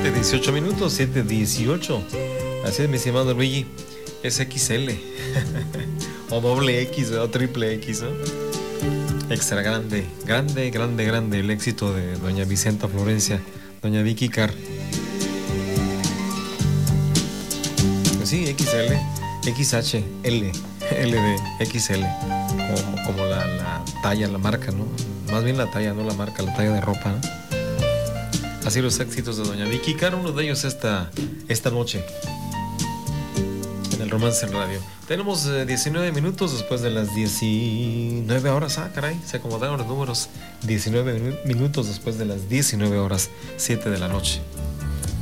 18 minutos, 7:18. Así es, mi estimado Luigi. Es XL. O doble X, o triple X, ¿no? Extra grande. Grande, grande, grande. El éxito de doña Vicenta Florencia, doña Vicky Carr. Sí, XL, XH, L de XL. Como la talla, la marca, ¿no? Más bien la talla, no la marca, la talla de ropa, ¿no? Así los éxitos de doña Vicky Carr, uno de ellos esta noche en el Romance en Radio. Tenemos 19 minutos después de las 19 horas. Ah, caray, se acomodaron los números. 19 minutos después de las 19 horas, 7 de la noche.